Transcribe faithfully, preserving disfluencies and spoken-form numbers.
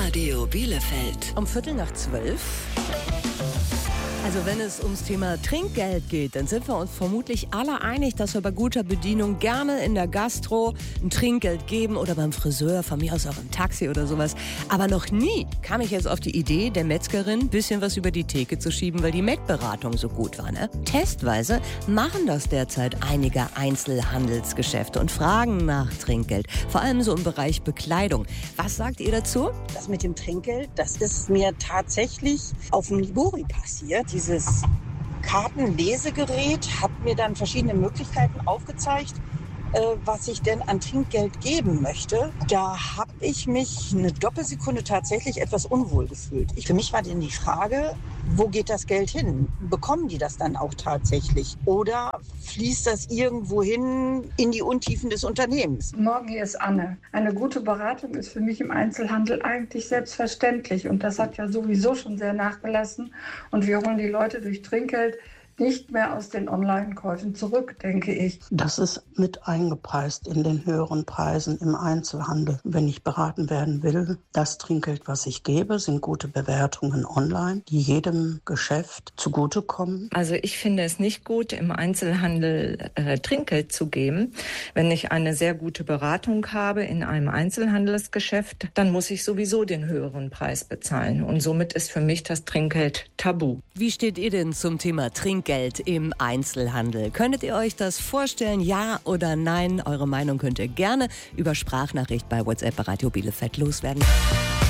Radio Bielefeld. Um Viertel nach zwölf. Also wenn es ums Thema Trinkgeld geht, dann sind wir uns vermutlich alle einig, dass wir bei guter Bedienung gerne in der Gastro ein Trinkgeld geben oder beim Friseur, von mir aus auch im Taxi oder sowas. Aber noch nie kam ich jetzt auf die Idee, der Metzgerin ein bisschen was über die Theke zu schieben, weil die Mettberatung so gut war. Ne? Testweise machen das derzeit einige Einzelhandelsgeschäfte und fragen nach Trinkgeld, vor allem so im Bereich Bekleidung. Was sagt ihr dazu? Das mit dem Trinkgeld, das ist mir tatsächlich auf dem Libori passiert. Dieses Kartenlesegerät hat mir dann verschiedene Möglichkeiten aufgezeigt, äh, was ich denn an Trinkgeld geben möchte. Da habe ich mich eine Doppelsekunde tatsächlich etwas unwohl gefühlt. Ich, für mich war dann die Frage, wo geht das Geld hin? Bekommen die das dann auch tatsächlich? Oder fließt das irgendwo hin in die Untiefen des Unternehmens? Morgen, hier ist Anne. Eine gute Beratung ist für mich im Einzelhandel eigentlich selbstverständlich. Und das hat ja sowieso schon sehr nachgelassen. Und wir holen die Leute durch Trinkgeld nicht mehr aus den Online-Käufen zurück, denke ich. Das ist mit eingepreist in den höheren Preisen im Einzelhandel. Wenn ich beraten werden will, das Trinkgeld, was ich gebe, sind gute Bewertungen online, die jedem Geschäft zugutekommen. Also ich finde es nicht gut, im Einzelhandel äh, Trinkgeld zu geben. Wenn ich eine sehr gute Beratung habe in einem Einzelhandelsgeschäft, dann muss ich sowieso den höheren Preis bezahlen. Und somit ist für mich das Trinkgeld tabu. Wie steht ihr denn zum Thema Trinkgeld im Einzelhandel? Könntet ihr euch das vorstellen, ja oder nein? Eure Meinung könnt ihr gerne über Sprachnachricht bei WhatsApp bei Radio Bielefeld loswerden.